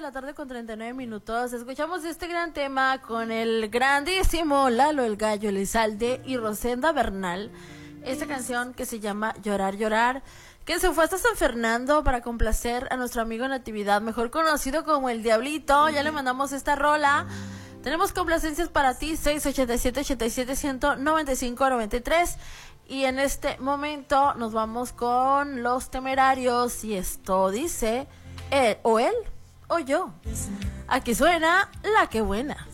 la tarde con 39 minutos. Escuchamos este gran tema con el grandísimo Lalo el Gallo Elizalde y Rosenda Bernal. Esta canción que se llama Llorar, Llorar, que se fue hasta San Fernando para complacer a nuestro amigo Natividad, mejor conocido como el Diablito. Ya le mandamos esta rola. Tenemos complacencias para ti, 687-87-195-93. Y en este momento nos vamos con Los Temerarios. Y esto dice, él o yo. Aquí suena La Que Buena.